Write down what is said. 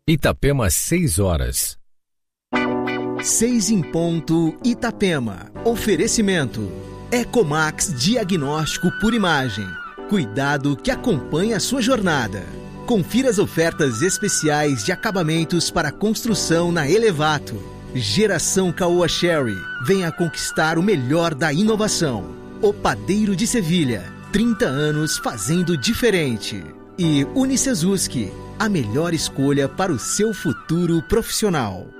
Itapema, 6 horas. 6 em ponto, Itapema. Oferecimento. Ecomax Diagnóstico por Imagem. Cuidado que acompanha a sua jornada. Confira as ofertas especiais de acabamentos para construção na Elevato. Geração Caoa Sherry. Venha conquistar o melhor da inovação. O Padeiro de Sevilha. 30 anos fazendo diferente. E Unicesuski. A melhor escolha para o seu futuro profissional.